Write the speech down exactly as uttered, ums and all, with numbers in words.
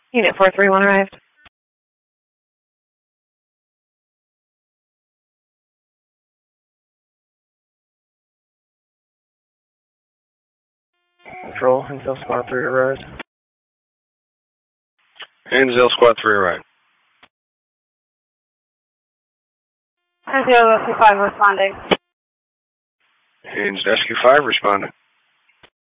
Unit four three one arrived. Control, Hinsdale Squad three arrived. Hinsdale Squad three arrived. Hinsdale Rescue five responding. Haines Rescue five responding.